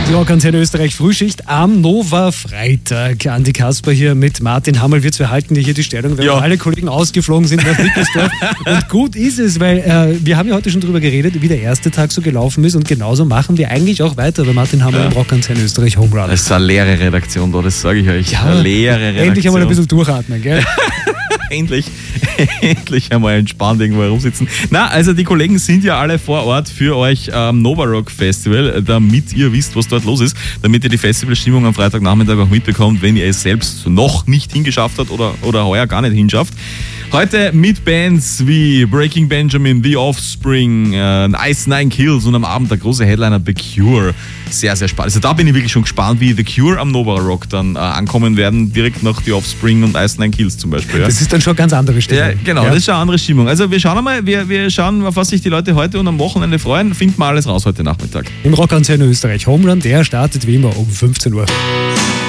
Die Rockantenne Österreich Frühschicht am Nova Freitag. Andi Kasper hier mit Martin Hammerl. Wir zwei halten hier die Stellung, weil alle Kollegen ausgeflogen sind nach Nickelsdorf. Und gut ist es, weil wir haben ja heute schon drüber geredet, wie der erste Tag so gelaufen ist, und genauso machen wir eigentlich auch weiter bei Martin Hammerl im Rockantenne Österreich Home Run. Das ist eine leere Redaktion da, das sage ich euch. Ja, eine leere Redaktion. Endlich einmal ein bisschen durchatmen, gell? Endlich einmal entspannt irgendwo herumsitzen. Na, also die Kollegen sind ja alle vor Ort für euch am Nova Rock Festival, damit ihr wisst, was dort los ist, damit ihr die Festivalstimmung am Freitagnachmittag auch mitbekommt, wenn ihr es selbst noch nicht hingeschafft habt oder heuer gar nicht hinschafft. Heute mit Bands wie Breaking Benjamin, The Offspring, Ice Nine Kills und am Abend der große Headliner The Cure. Sehr, sehr spannend. Also da bin ich wirklich schon gespannt, wie The Cure am Nova Rock dann ankommen werden, direkt nach The Offspring und Ice Nine Kills zum Beispiel. Ja. Das ist dann schon eine ganz andere Stimmung. Ja, genau, das ist schon eine andere Stimmung. Also wir schauen einmal, wir schauen, auf was sich die Leute heute und am Wochenende freuen. Finden wir alles raus heute Nachmittag. Im Rockantenne Österreich Home Run, der startet wie immer um 15 Uhr.